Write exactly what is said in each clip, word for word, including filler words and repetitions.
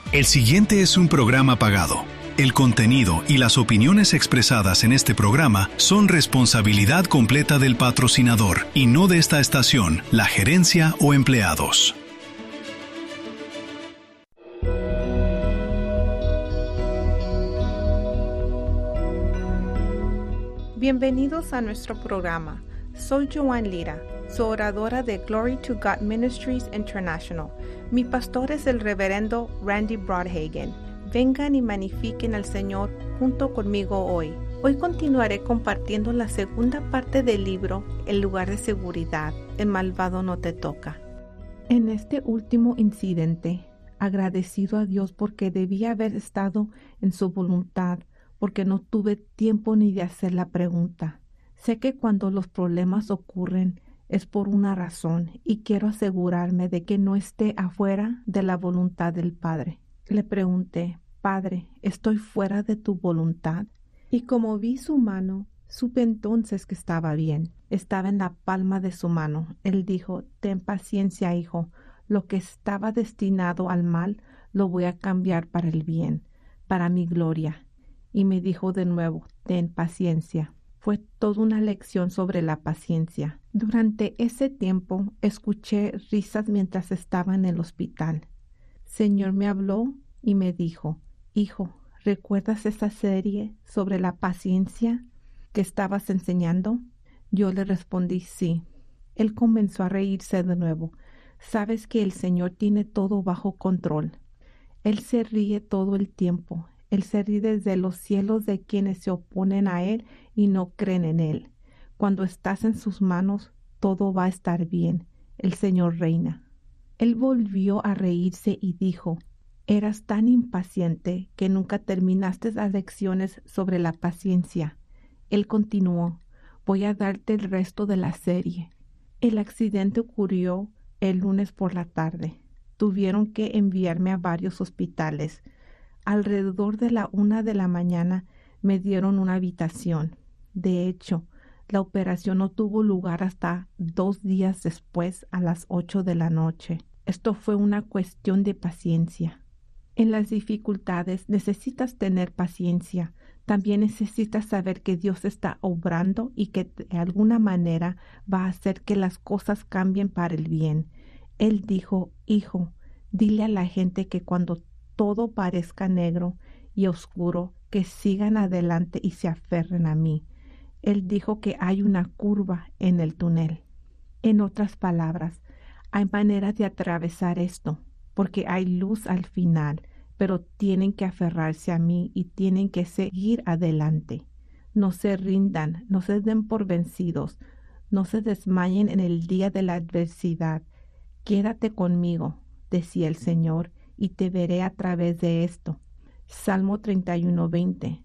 El siguiente es un programa pagado. El contenido y las opiniones expresadas en este programa son responsabilidad completa del patrocinador y no de esta estación, la gerencia o empleados. Bienvenidos a nuestro programa. Soy Joan Lira, su oradora de Glory to God Ministries International. Mi pastor es el reverendo Randy Broadhagen. Vengan y magnifiquen al Señor junto conmigo hoy. Hoy continuaré compartiendo la segunda parte del libro El lugar de seguridad, el malvado no te toca. En este último incidente, agradecido a Dios porque debía haber estado en su voluntad, porque no tuve tiempo ni de hacer la pregunta. Sé que cuando los problemas ocurren es por una razón y quiero asegurarme de que no esté afuera de la voluntad del Padre. Le pregunté, Padre, ¿estoy fuera de tu voluntad? Y como vi su mano, supe entonces que estaba bien. Estaba en la palma de su mano. Él dijo, ten paciencia, hijo. Lo que estaba destinado al mal, lo voy a cambiar para el bien, para mi gloria. Y me dijo de nuevo, ten paciencia. Fue toda una lección sobre la paciencia. Durante ese tiempo escuché risas mientras estaba en el hospital. Señor me habló y me dijo, hijo, ¿recuerdas esa serie sobre la paciencia que estabas enseñando? Yo le respondí sí. Él comenzó a reírse de nuevo. Sabes que el Señor tiene todo bajo control. Él se ríe todo el tiempo. Él se ríe desde los cielos de quienes se oponen a Él y no creen en Él. Cuando estás en sus manos, todo va a estar bien. El Señor reina. Él volvió a reírse y dijo, eras tan impaciente que nunca terminaste las lecciones sobre la paciencia. Él continuó, voy a darte el resto de la serie. El accidente ocurrió el lunes por la tarde. Tuvieron que enviarme a varios hospitales. Alrededor de la una de la mañana me dieron una habitación. De hecho, la operación no tuvo lugar hasta dos días después, a las ocho de la noche. Esto fue una cuestión de paciencia. En las dificultades necesitas tener paciencia. También necesitas saber que Dios está obrando y que de alguna manera va a hacer que las cosas cambien para el bien. Él dijo, hijo, dile a la gente que cuando todo parezca negro y oscuro, que sigan adelante y se aferren a mí. Él dijo que hay una curva en el túnel. En otras palabras, hay manera de atravesar esto, porque hay luz al final, pero tienen que aferrarse a mí y tienen que seguir adelante. No se rindan, no se den por vencidos, no se desmayen en el día de la adversidad. Quédate conmigo, decía el Señor, y te veré a través de esto. Salmo treinta y uno, veinte.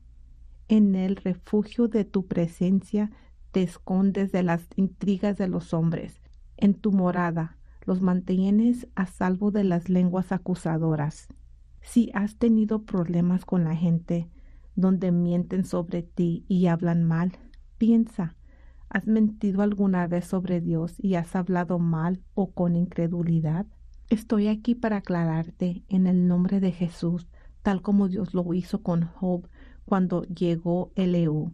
En el refugio de tu presencia te escondes de las intrigas de los hombres. En tu morada los mantienes a salvo de las lenguas acusadoras. Si has tenido problemas con la gente, donde mienten sobre ti y hablan mal, piensa, ¿has mentido alguna vez sobre Dios y has hablado mal o con incredulidad? Estoy aquí para aclararte en el nombre de Jesús, tal como Dios lo hizo con Job cuando llegó Eliú.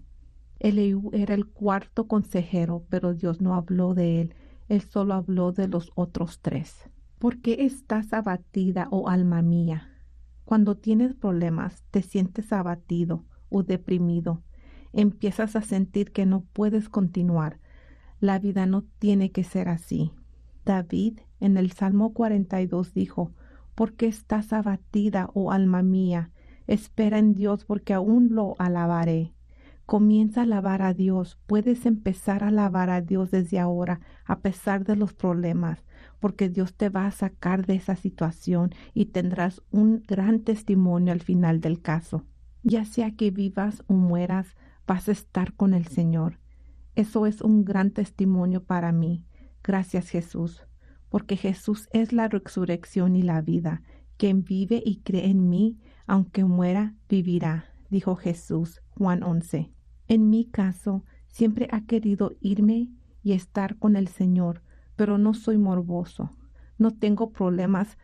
Eliú era el cuarto consejero, pero Dios no habló de él, él solo habló de los otros tres. ¿Por qué estás abatida, oh alma mía? Cuando tienes problemas, te sientes abatido o deprimido. Empiezas a sentir que no puedes continuar. La vida no tiene que ser así. David en el Salmo cuarenta y dos dijo, ¿por qué estás abatida, oh alma mía? Espera en Dios porque aún lo alabaré. Comienza a alabar a Dios. Puedes empezar a alabar a Dios desde ahora, a pesar de los problemas, porque Dios te va a sacar de esa situación y tendrás un gran testimonio al final del caso. Ya sea que vivas o mueras, vas a estar con el Señor. Eso es un gran testimonio para mí. Gracias, Jesús, porque Jesús es la resurrección y la vida. Quien vive y cree en mí, aunque muera, vivirá, dijo Jesús. Juan once. En mi caso, siempre he querido irme y estar con el Señor, pero no soy morboso. No tengo problemas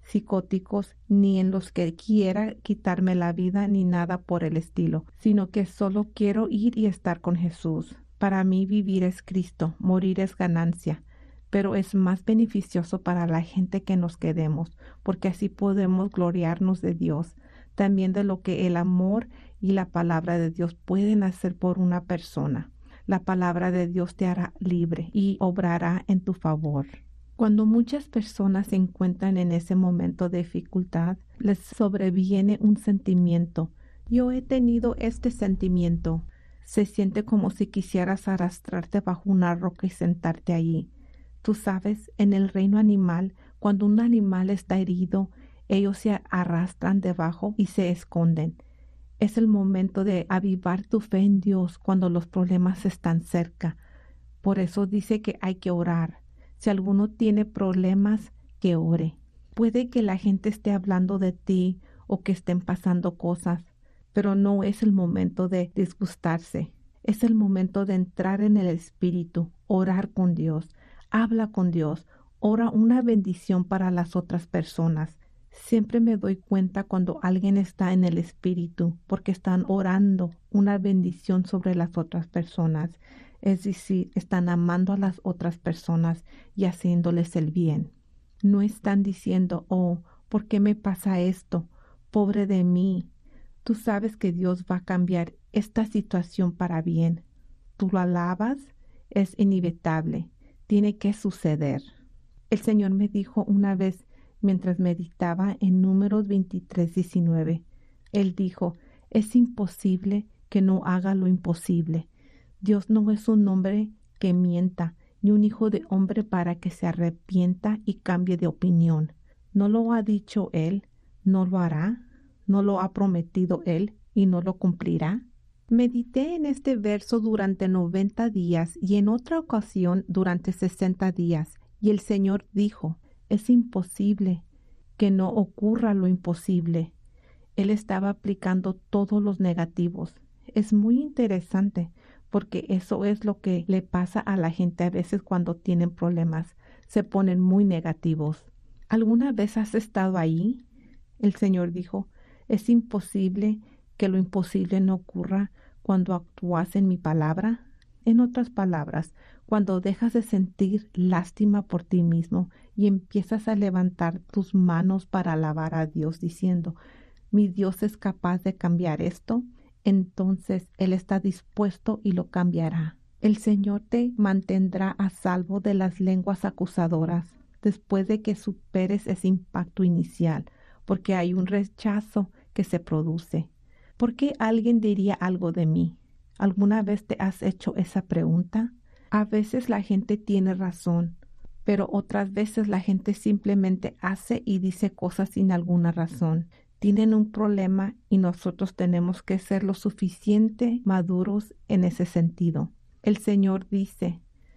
psicóticos, ni en los que quiera quitarme la vida, ni nada por el estilo, sino que solo quiero ir y estar con Jesús. Para mí vivir es Cristo, morir es ganancia, pero es más beneficioso para la gente que nos quedemos, porque así podemos gloriarnos de Dios, también de lo que el amor y la palabra de Dios pueden hacer por una persona. La palabra de Dios te hará libre y obrará en tu favor. Cuando muchas personas se encuentran en ese momento de dificultad, les sobreviene un sentimiento. Yo he tenido este sentimiento. Se siente como si quisieras arrastrarte bajo una roca y sentarte allí. Tú sabes, en el reino animal, cuando un animal está herido, ellos se arrastran debajo y se esconden. Es el momento de avivar tu fe en Dios cuando los problemas están cerca. Por eso dice que hay que orar. Si alguno tiene problemas, que ore. Puede que la gente esté hablando de ti o que estén pasando cosas, pero no es el momento de disgustarse. Es el momento de entrar en el Espíritu, orar con Dios. Habla con Dios. Ora una bendición para las otras personas. Siempre me doy cuenta cuando alguien está en el Espíritu, porque están orando una bendición sobre las otras personas. Es decir, están amando a las otras personas y haciéndoles el bien. No están diciendo, oh, ¿por qué me pasa esto? Pobre de mí. Tú sabes que Dios va a cambiar esta situación para bien. Tú lo alabas, es inevitable. Tiene que suceder. El Señor me dijo una vez, mientras meditaba en Números veintitrés, diecinueve, Él dijo, es imposible que no haga lo imposible. Dios no es un hombre que mienta, ni un hijo de hombre para que se arrepienta y cambie de opinión. ¿No lo ha dicho Él? ¿No lo hará? ¿No lo ha prometido Él y no lo cumplirá? Medité en este verso durante noventa días y en otra ocasión durante sesenta días, y el Señor dijo, es imposible que no ocurra lo imposible. Él estaba aplicando todos los negativos. Es muy interesante, porque eso es lo que le pasa a la gente a veces cuando tienen problemas. Se ponen muy negativos. ¿Alguna vez has estado ahí? El Señor dijo, es imposible que lo imposible no ocurra cuando actúas en mi palabra. En otras palabras, cuando dejas de sentir lástima por ti mismo y empiezas a levantar tus manos para alabar a Dios diciendo, mi Dios es capaz de cambiar esto, entonces Él está dispuesto y lo cambiará. El Señor te mantendrá a salvo de las lenguas acusadoras después de que superes ese impacto inicial, porque hay un rechazo que se produce. ¿Por qué alguien diría algo de mí? ¿Alguna vez te has hecho esa pregunta? A veces la gente tiene razón, pero otras veces la gente simplemente hace y dice cosas sin alguna razón. Tienen un problema y nosotros tenemos que ser lo suficiente maduros en ese sentido. El Señor dice,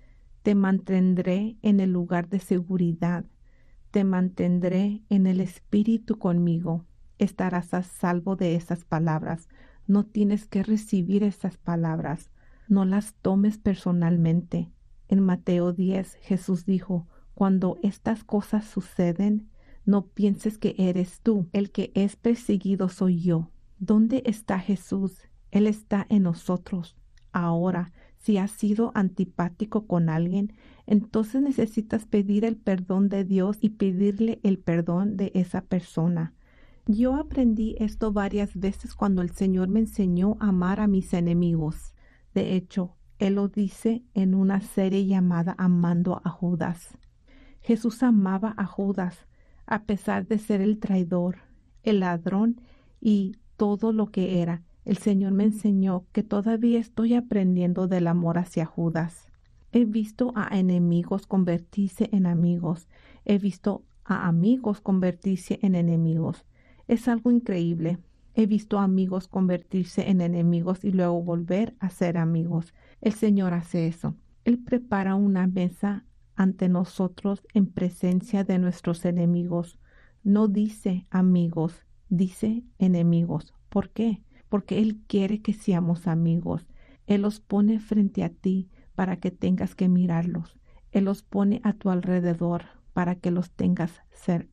te mantendré en el lugar de seguridad, te mantendré en el Espíritu conmigo. Estarás a salvo de esas palabras. No tienes que recibir esas palabras. No las tomes personalmente. En Mateo diez, Jesús dijo, cuando estas cosas suceden, no pienses que eres tú. El que es perseguido soy yo. ¿Dónde está Jesús? Él está en nosotros. Ahora, si has sido antipático con alguien, entonces necesitas pedir el perdón de Dios y pedirle el perdón de esa persona. Yo aprendí esto varias veces cuando el Señor me enseñó a amar a mis enemigos. De hecho, Él lo dice en una serie llamada Amando a Judas. Jesús amaba a Judas, a pesar de ser el traidor, el ladrón y todo lo que era. El Señor me enseñó que todavía estoy aprendiendo del amor hacia Judas. He visto a enemigos convertirse en amigos. He visto a amigos convertirse en enemigos. Es algo increíble. He visto amigos convertirse en enemigos y luego volver a ser amigos. El Señor hace eso. Él prepara una mesa ante nosotros en presencia de nuestros enemigos. No dice amigos, dice enemigos. ¿Por qué? Porque Él quiere que seamos amigos. Él los pone frente a ti para que tengas que mirarlos. Él los pone a tu alrededor para que los tengas cerca.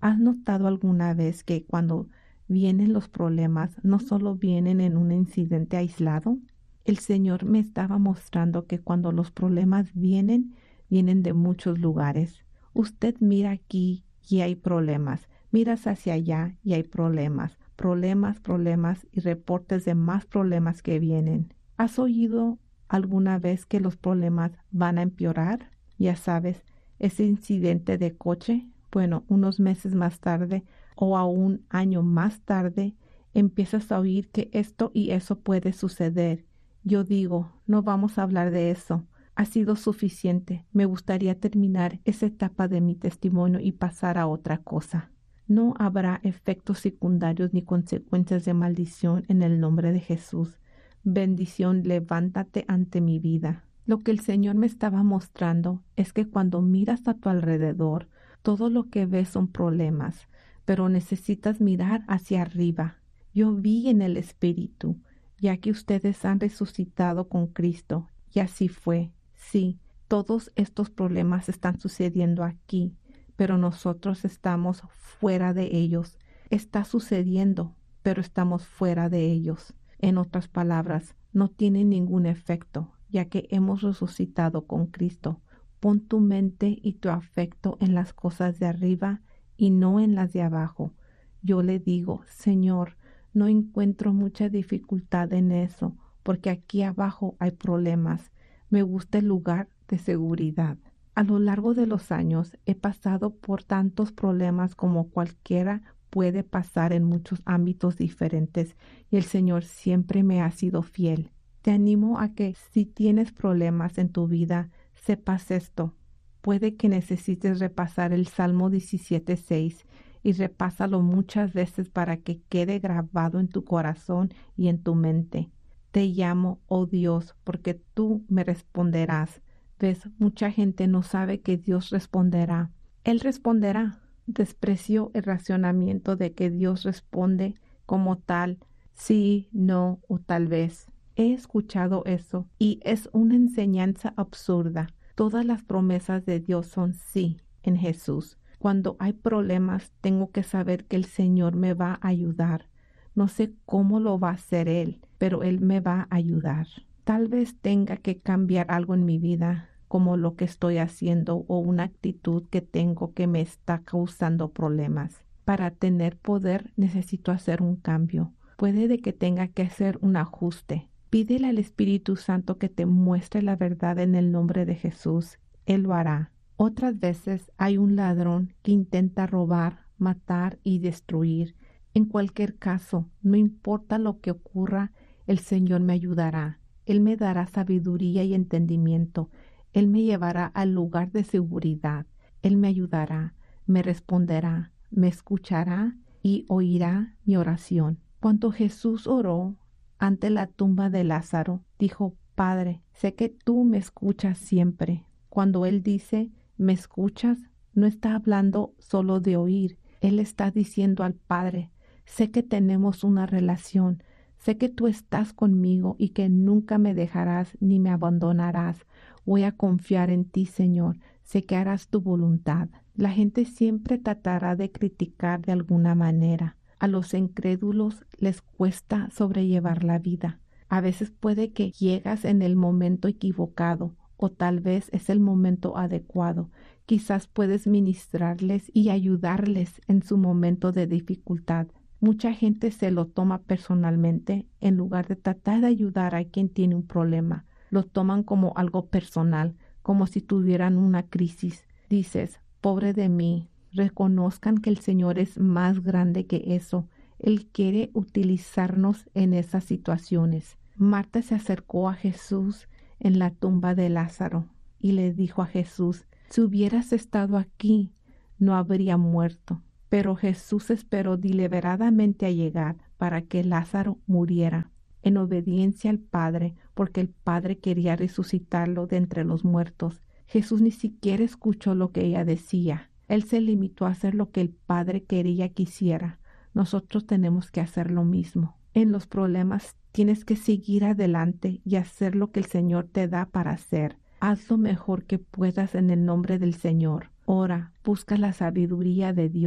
¿Has notado alguna vez que cuando vienen los problemas no solo vienen en un incidente aislado? El Señor me estaba mostrando que cuando los problemas vienen, vienen de muchos lugares. Usted mira aquí y hay problemas. Miras hacia allá y hay problemas. Problemas, problemas y reportes de más problemas que vienen. ¿Has oído alguna vez que los problemas van a empeorar? Ya sabes, ese incidente de coche, bueno, unos meses más tarde o a un año más tarde, empiezas a oír que esto y eso puede suceder. Yo digo, no vamos a hablar de eso. Ha sido suficiente. Me gustaría terminar esa etapa de mi testimonio y pasar a otra cosa. No habrá efectos secundarios ni consecuencias de maldición en el nombre de Jesús. Bendición, levántate ante mi vida. Lo que el Señor me estaba mostrando es que cuando miras a tu alrededor, todo lo que ves son problemas, pero necesitas mirar hacia arriba. Yo vi en el Espíritu, ya que ustedes han resucitado con Cristo, y así fue. Sí, todos estos problemas están sucediendo aquí, pero nosotros estamos fuera de ellos. Está sucediendo, pero estamos fuera de ellos. En otras palabras, no tienen ningún efecto, ya que hemos resucitado con Cristo. Pon tu mente y tu afecto en las cosas de arriba y no en las de abajo. Yo le digo, Señor, no encuentro mucha dificultad en eso, porque aquí abajo hay problemas. Me gusta el lugar de seguridad. A lo largo de los años he pasado por tantos problemas como cualquiera puede pasar en muchos ámbitos diferentes y el Señor siempre me ha sido fiel. Te animo a que si tienes problemas en tu vida, sepas esto. Puede que necesites repasar el Salmo diecisiete seis y repásalo muchas veces para que quede grabado en tu corazón y en tu mente. Te llamo, oh Dios, porque tú me responderás. Ves, mucha gente no sabe que Dios responderá. Él responderá. Desprecio el racionamiento de que Dios responde como tal, sí, no o tal vez. He escuchado eso y es una enseñanza absurda. Todas las promesas de Dios son sí en Jesús. Cuando hay problemas, tengo que saber que el Señor me va a ayudar. No sé cómo lo va a hacer Él, pero Él me va a ayudar. Tal vez tenga que cambiar algo en mi vida, como lo que estoy haciendo o una actitud que tengo que me está causando problemas. Para tener poder necesito hacer un cambio. Puede de que tenga que hacer un ajuste. Pídele al Espíritu Santo que te muestre la verdad en el nombre de Jesús. Él lo hará. Otras veces hay un ladrón que intenta robar, matar y destruir. En cualquier caso, no importa lo que ocurra, el Señor me ayudará. Él me dará sabiduría y entendimiento. Él me llevará al lugar de seguridad. Él me ayudará, me responderá, me escuchará y oirá mi oración. Cuando Jesús oró ante la tumba de Lázaro, dijo, Padre, sé que tú me escuchas siempre. Cuando Él dice, ¿me escuchas?, no está hablando solo de oír. Él está diciendo al Padre, sé que tenemos una relación. Sé que tú estás conmigo y que nunca me dejarás ni me abandonarás. Voy a confiar en ti, Señor. Sé que harás tu voluntad. La gente siempre tratará de criticar de alguna manera. A los incrédulos les cuesta sobrellevar la vida. A veces puede que llegas en el momento equivocado o tal vez es el momento adecuado. Quizás puedes ministrarles y ayudarles en su momento de dificultad. Mucha gente se lo toma personalmente en lugar de tratar de ayudar a quien tiene un problema. Lo toman como algo personal, como si tuvieran una crisis. Dices, pobre de mí. Reconozcan que el Señor es más grande que eso. Él quiere utilizarnos en esas situaciones. Marta se acercó a Jesús en la tumba de Lázaro y le dijo a Jesús, si hubieras estado aquí, no habría muerto. Pero Jesús esperó deliberadamente a llegar para que Lázaro muriera, en obediencia al Padre, porque el Padre quería resucitarlo de entre los muertos. Jesús ni siquiera escuchó lo que ella decía. Él se limitó a hacer lo que el Padre quería que hiciera. Nosotros tenemos que hacer lo mismo. En los problemas tienes que seguir adelante y hacer lo que el Señor te da para hacer. Haz lo mejor que puedas en el nombre del Señor. Ora, busca la sabiduría de Dios.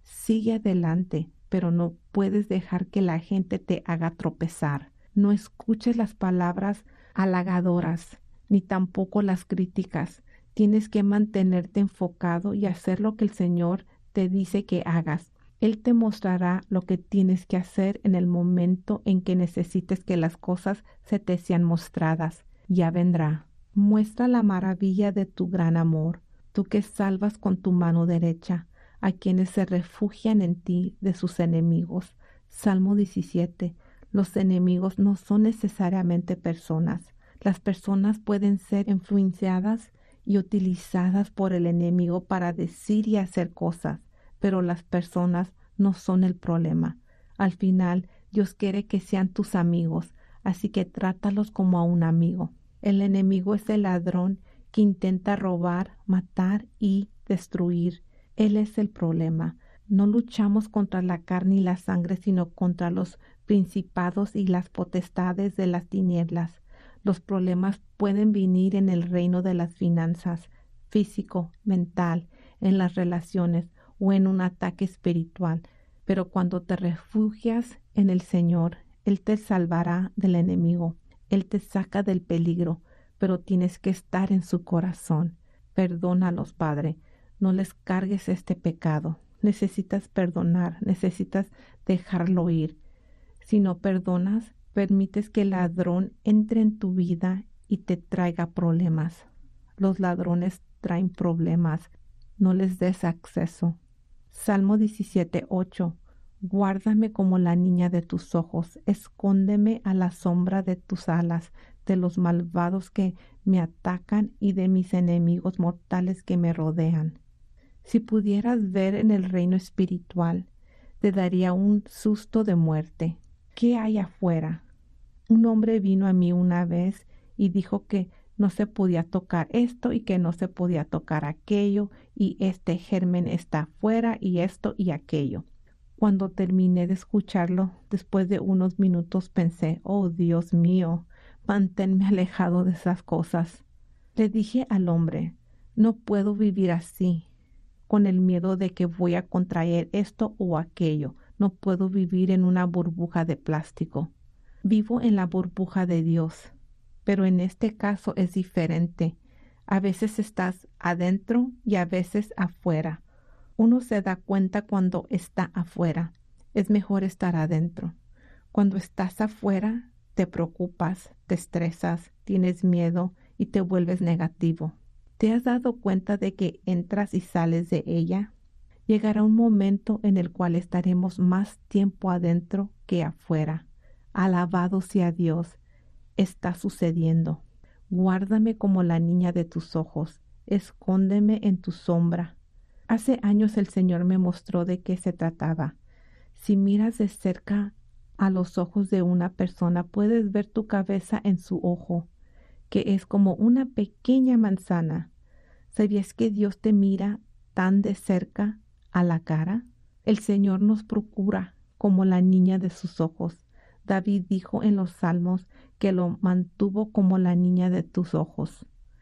Sigue adelante, pero no puedes dejar que la gente te haga tropezar. No escuches las palabras halagadoras, ni tampoco las críticas. Tienes que mantenerte enfocado y hacer lo que el Señor te dice que hagas. Él te mostrará lo que tienes que hacer en el momento en que necesites que las cosas se te sean mostradas. Ya vendrá. Muestra la maravilla de tu gran amor, tú que salvas con tu mano derecha a quienes se refugian en ti de sus enemigos. Salmo diecisiete. Los enemigos no son necesariamente personas. Las personas pueden ser influenciadas y utilizadas por el enemigo para decir y hacer cosas, pero las personas no son el problema. Al final, Dios quiere que sean tus amigos, así que trátalos como a un amigo. El enemigo es el ladrón que intenta robar, matar y destruir. Él es el problema. No luchamos contra la carne y la sangre, sino contra los principados y las potestades de las tinieblas. Los problemas pueden venir en el reino de las finanzas, físico, mental, en las relaciones o en un ataque espiritual. Pero cuando te refugias en el Señor, Él te salvará del enemigo. Él te saca del peligro, pero tienes que estar en su corazón. Perdónalos, Padre. No les cargues este pecado. Necesitas perdonar, necesitas dejarlo ir. Si no perdonas, permites que el ladrón entre en tu vida y te traiga problemas. Los ladrones traen problemas. No les des acceso. Salmo diecisiete, ocho. Guárdame como la niña de tus ojos. Escóndeme a la sombra de tus alas, de los malvados que me atacan y de mis enemigos mortales que me rodean. Si pudieras ver en el reino espiritual, te daría un susto de muerte. ¿Qué hay afuera? Un hombre vino a mí una vez y dijo que no se podía tocar esto y que no se podía tocar aquello y este germen está afuera y esto y aquello. Cuando terminé de escucharlo, después de unos minutos pensé, oh Dios mío, manténme alejado de esas cosas. Le dije al hombre, no puedo vivir así, con el miedo de que voy a contraer esto o aquello. No puedo vivir en una burbuja de plástico. Vivo en la burbuja de Dios, pero en este caso es diferente. A veces estás adentro y a veces afuera. Uno se da cuenta cuando está afuera. Es mejor estar adentro. Cuando estás afuera, te preocupas, te estresas, tienes miedo y te vuelves negativo. ¿Te has dado cuenta de que entras y sales de ella? Llegará un momento en el cual estaremos más tiempo adentro que afuera. Alabado sea Dios. Está sucediendo. Guárdame como la niña de tus ojos. Escóndeme en tu sombra. Hace años el Señor me mostró de qué se trataba. Si miras de cerca a los ojos de una persona, puedes ver tu cabeza en su ojo, que es como una pequeña manzana. ¿Sabías que Dios te mira tan de cerca a la cara? El Señor nos procura como la niña de sus ojos. David dijo en los Salmos que lo mantuvo como la niña de tus ojos.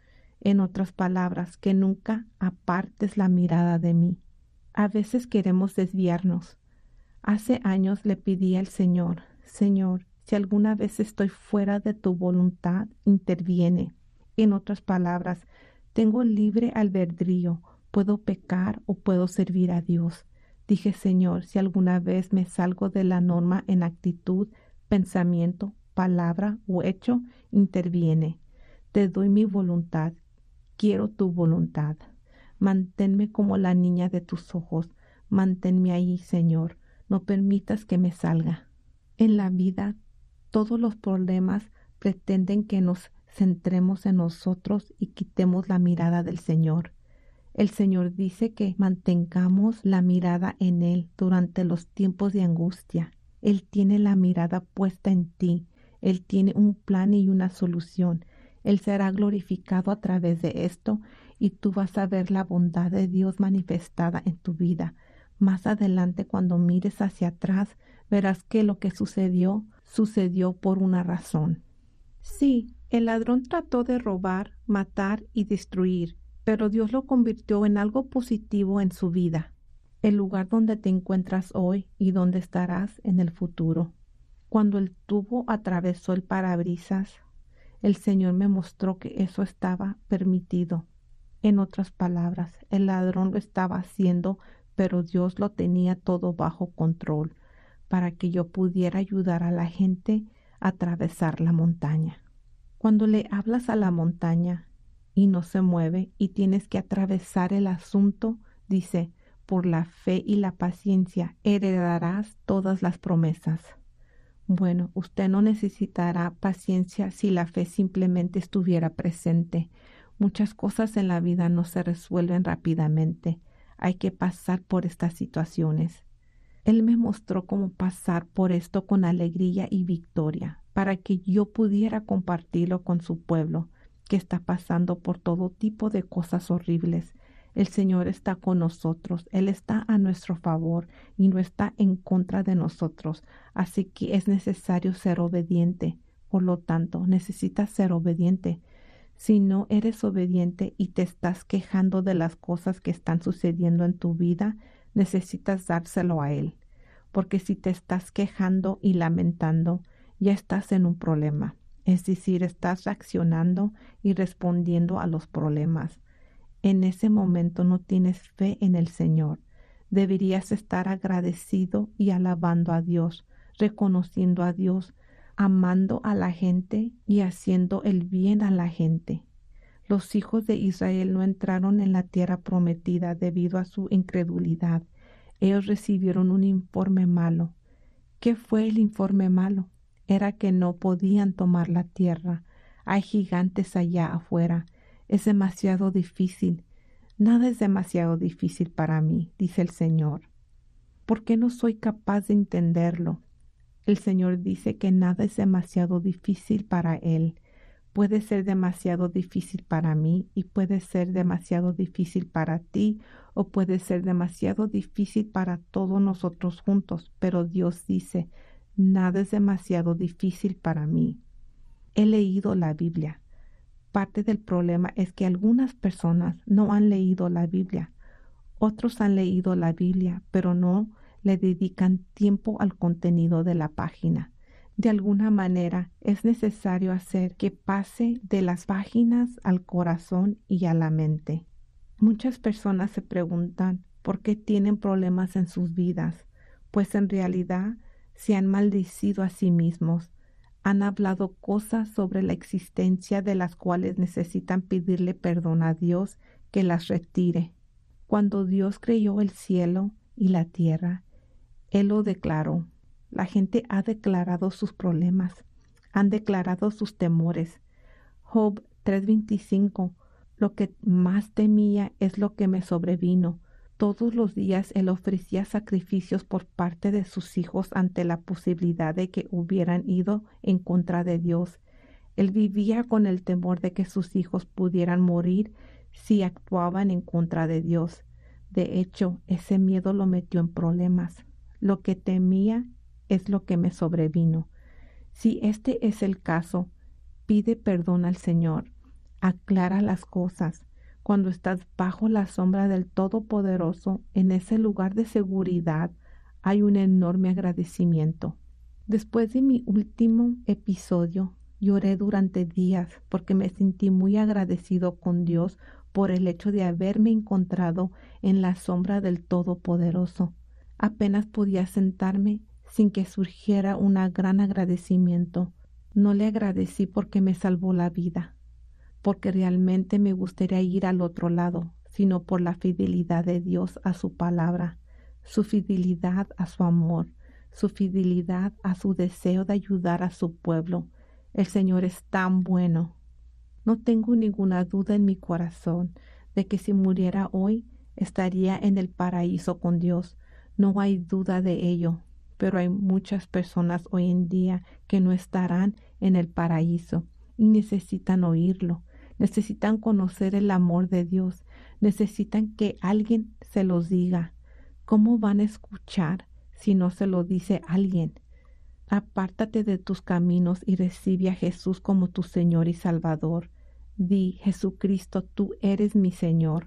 En otras palabras, que nunca apartes la mirada de mí. A veces queremos desviarnos. Hace años le pedí al Señor, Señor, si alguna vez estoy fuera de tu voluntad, interviene. En otras palabras, tengo libre albedrío, puedo pecar o puedo servir a Dios. Dije, Señor, si alguna vez me salgo de la norma en actitud, pensamiento, palabra o hecho, interviene. Te doy mi voluntad. Quiero tu voluntad. Manténme como la niña de tus ojos. Manténme ahí, Señor. No permitas que me salga. En la vida, todos los problemas pretenden que nos centremos en nosotros y quitemos la mirada del Señor. El Señor dice que mantengamos la mirada en Él durante los tiempos de angustia. Él tiene la mirada puesta en ti. Él tiene un plan y una solución. Él será glorificado a través de esto y tú vas a ver la bondad de Dios manifestada en tu vida. Más adelante, cuando mires hacia atrás, verás que lo que sucedió, sucedió por una razón. Sí, el ladrón trató de robar, matar y destruir, pero Dios lo convirtió en algo positivo en su vida. el lugar donde te encuentras hoy y donde estarás en el futuro. Cuando el tubo atravesó el parabrisas, el Señor me mostró que eso estaba permitido. En otras palabras, el ladrón lo estaba haciendo, pero Dios lo tenía todo bajo control para que yo pudiera ayudar a la gente a atravesar la montaña. Cuando le hablas a la montaña y no se mueve y tienes que atravesar el asunto, dice, por la fe y la paciencia heredarás todas las promesas. Bueno, usted no necesitará paciencia si la fe simplemente estuviera presente. Muchas cosas en la vida no se resuelven rápidamente. Hay que pasar por estas situaciones. Él me mostró cómo pasar por esto con alegría y victoria, para que yo pudiera compartirlo con su pueblo, que está pasando por todo tipo de cosas horribles. El Señor está con nosotros, Él está a nuestro favor y no está en contra de nosotros, así que es necesario ser obediente. Por lo tanto, necesitas ser obediente. Si no eres obediente y te estás quejando de las cosas que están sucediendo en tu vida, necesitas dárselo a Él, porque si te estás quejando y lamentando, ya estás en un problema, es decir, estás reaccionando y respondiendo a los problemas. En ese momento no tienes fe en el Señor. Deberías estar agradecido y alabando a Dios, reconociendo a Dios, amando a la gente y haciendo el bien a la gente. Los hijos de Israel no entraron en la tierra prometida debido a su incredulidad. Ellos recibieron un informe malo. ¿Qué fue el informe malo? Era que no podían tomar la tierra. Hay gigantes allá afuera. Es demasiado difícil. Nada es demasiado difícil para mí, dice el Señor. ¿Por qué no soy capaz de entenderlo? El Señor dice que nada es demasiado difícil para Él. Puede ser demasiado difícil para mí y puede ser demasiado difícil para ti o puede ser demasiado difícil para todos nosotros juntos, pero Dios dice, nada es demasiado difícil para mí. He leído la Biblia. Parte del problema es que algunas personas no han leído la Biblia. Otros han leído la Biblia, pero no le dedican tiempo al contenido de la página. De alguna manera es necesario hacer que pase de las páginas al corazón y a la mente. Muchas personas se preguntan por qué tienen problemas en sus vidas, pues en realidad se han maldecido a sí mismos. Han hablado cosas sobre la existencia de las cuales necesitan pedirle perdón a Dios que las retire. Cuando Dios creó el cielo y la tierra, Él lo declaró. La gente ha declarado sus problemas, han declarado sus temores. Job tres veinticinco, lo que más temía es lo que me sobrevino. Todos los días él ofrecía sacrificios por parte de sus hijos ante la posibilidad de que hubieran ido en contra de Dios. Él vivía con el temor de que sus hijos pudieran morir si actuaban en contra de Dios. De hecho, ese miedo lo metió en problemas. Lo que temía es lo que me sobrevino. Si este es el caso, pide perdón al Señor. Aclara las cosas. Cuando estás bajo la sombra del Todopoderoso, en ese lugar de seguridad, hay un enorme agradecimiento. Después de mi último episodio, lloré durante días porque me sentí muy agradecido con Dios por el hecho de haberme encontrado en la sombra del Todopoderoso. Apenas podía sentarme sin que surgiera un gran agradecimiento. No le agradecí porque me salvó la vida, porque realmente me gustaría ir al otro lado, sino por la fidelidad de Dios a su palabra, su fidelidad a su amor, su fidelidad a su deseo de ayudar a su pueblo. El Señor es tan bueno. No tengo ninguna duda en mi corazón de que si muriera hoy, estaría en el paraíso con Dios. No hay duda de ello, pero hay muchas personas hoy en día que no estarán en el paraíso y necesitan oírlo. Necesitan conocer el amor de Dios. Necesitan que alguien se los diga. ¿Cómo van a escuchar si no se lo dice alguien? Apártate de tus caminos y recibe a Jesús como tu Señor y Salvador. Di, Jesucristo, tú eres mi Señor.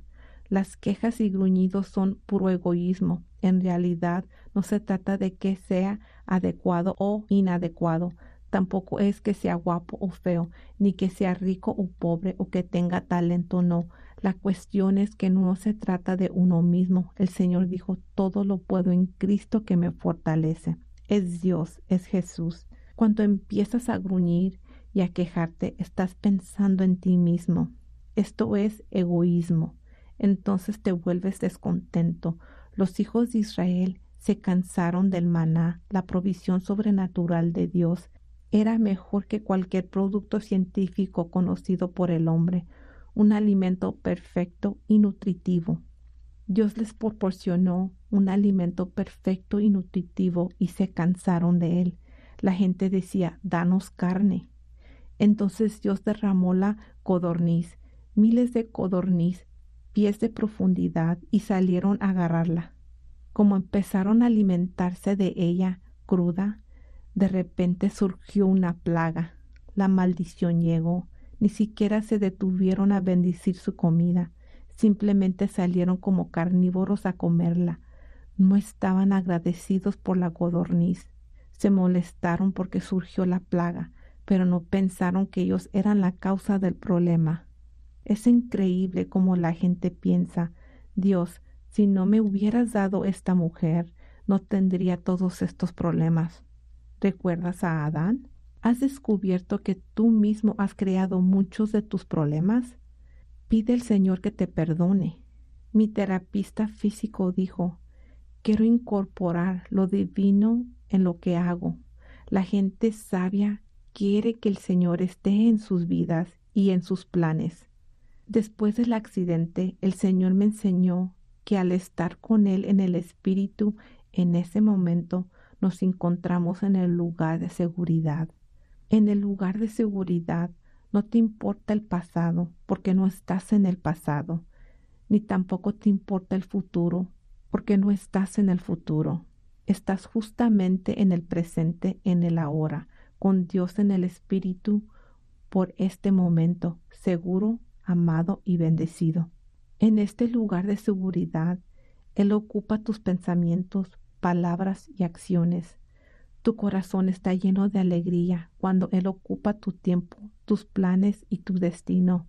Las quejas y gruñidos son puro egoísmo. En realidad, no se trata de que sea adecuado o inadecuado. Tampoco es que sea guapo o feo, ni que sea rico o pobre, o que tenga talento o no. La cuestión es que no se trata de uno mismo. El Señor dijo, todo lo puedo en Cristo que me fortalece. Es Dios, es Jesús. Cuando empiezas a gruñir y a quejarte, estás pensando en ti mismo. Esto es egoísmo. Entonces te vuelves descontento. Los hijos de Israel se cansaron del maná, la provisión sobrenatural de Dios. Era mejor que cualquier producto científico conocido por el hombre, un alimento perfecto y nutritivo. Dios les proporcionó un alimento perfecto y nutritivo y se cansaron de él. La gente decía, danos carne. Entonces Dios derramó la codorniz, miles de codorniz, pies de profundidad, y salieron a agarrarla. Como empezaron a alimentarse de ella cruda, de repente surgió una plaga. La maldición llegó. Ni siquiera se detuvieron a bendecir su comida. Simplemente salieron como carnívoros a comerla. No estaban agradecidos por la codorniz. Se molestaron porque surgió la plaga, pero no pensaron que ellos eran la causa del problema. Es increíble cómo la gente piensa, Dios, si no me hubieras dado esta mujer, no tendría todos estos problemas. ¿Recuerdas a Adán? ¿Has descubierto que tú mismo has creado muchos de tus problemas? Pide al Señor que te perdone. Mi terapista físico dijo, quiero incorporar lo divino en lo que hago. La gente sabia quiere que el Señor esté en sus vidas y en sus planes. Después del accidente, el Señor me enseñó que al estar con Él en el Espíritu, en ese momento nos encontramos en el lugar de seguridad. En el lugar de seguridad no te importa el pasado, porque no estás en el pasado, ni tampoco te importa el futuro, porque no estás en el futuro. Estás justamente en el presente, en el ahora, con Dios en el Espíritu, por este momento, seguro, amado y bendecido. En este lugar de seguridad, Él ocupa tus pensamientos, palabras y acciones. Tu corazón está lleno de alegría cuando Él ocupa tu tiempo, tus planes y tu destino.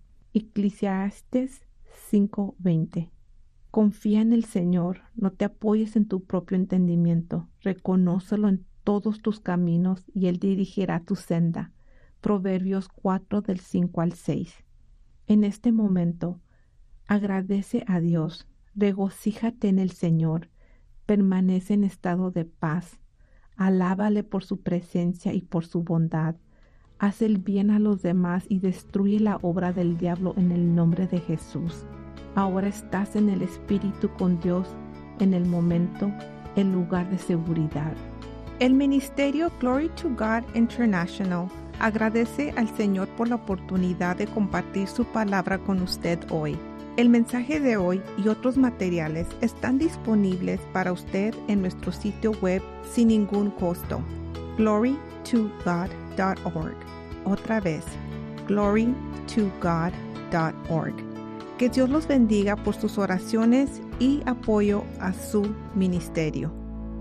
Eclesiastes cinco veinte. Confía en el Señor, no te apoyes en tu propio entendimiento, reconócelo en todos tus caminos y Él dirigirá tu senda. Proverbios cuatro del cinco al seis. En este momento, agradece a Dios, regocíjate en el Señor, permanece en estado de paz, alábale por su presencia y por su bondad, haz el bien a los demás y destruye la obra del diablo en el nombre de Jesús. Ahora estás en el Espíritu con Dios, en el momento, el lugar de seguridad. El Ministerio Glory to God International agradece al Señor por la oportunidad de compartir su palabra con usted hoy. El mensaje de hoy y otros materiales están disponibles para usted en nuestro sitio web sin ningún costo, glory to god dot org. Otra vez, glory to god dot org. Que Dios los bendiga por sus oraciones y apoyo a su ministerio.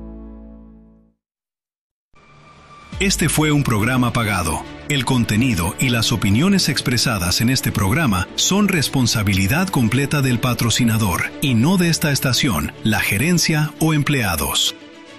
Este fue un programa pagado. El contenido y las opiniones expresadas en este programa son responsabilidad completa del patrocinador y no de esta estación, la gerencia o empleados.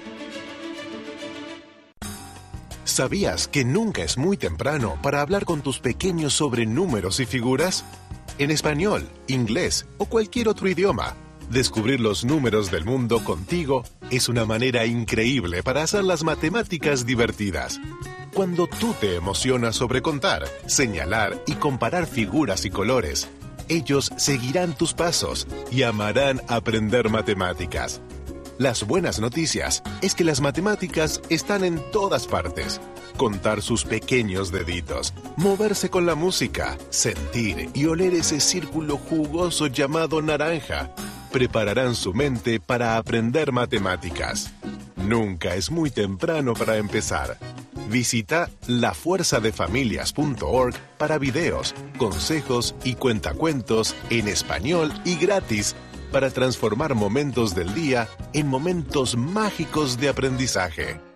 ¿Sabías que nunca es muy temprano para hablar con tus pequeños sobre números y figuras? En español, inglés o cualquier otro idioma, descubrir los números del mundo contigo es una manera increíble para hacer las matemáticas divertidas. Cuando tú te emocionas sobre contar, señalar y comparar figuras y colores, ellos seguirán tus pasos y amarán aprender matemáticas. Las buenas noticias es que las matemáticas están en todas partes. Contar sus pequeños deditos, moverse con la música, sentir y oler ese círculo jugoso llamado naranja, prepararán su mente para aprender matemáticas. Nunca es muy temprano para empezar. Visita la fuerza de familias punto org para videos, consejos y cuentacuentos en español y gratis para transformar momentos del día en momentos mágicos de aprendizaje.